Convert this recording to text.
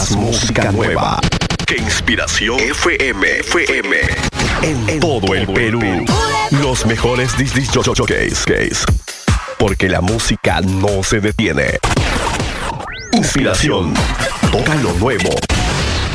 Más música nueva que Inspiración FM. En todo el Perú. Los mejores disc jockeys. Porque la música no se detiene. Inspiración. Toca lo nuevo.